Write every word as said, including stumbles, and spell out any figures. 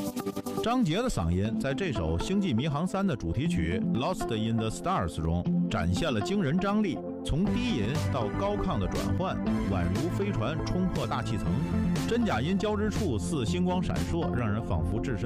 张杰的嗓音在这首《星际迷航三》的主题曲《Lost in the Stars》中展现了惊人张力，从低吟到高亢的转换，宛如飞船冲破大气层，真假音交织处似星光闪烁，让人仿佛置身